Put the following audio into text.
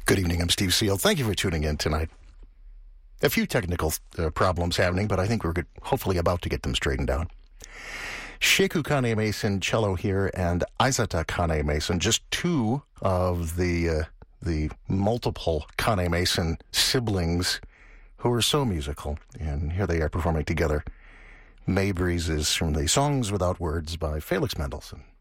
Good evening, I'm Steve Seal. Thank you for tuning in tonight. A few technical problems happening, but I think we're hopefully about to get them straightened out. Sheku Kane Mason, cello here, and Aizata Kane Mason, just two of the multiple Kane Mason siblings who are so musical. And here they are performing together. May Breezes from the Songs Without Words by Felix Mendelssohn.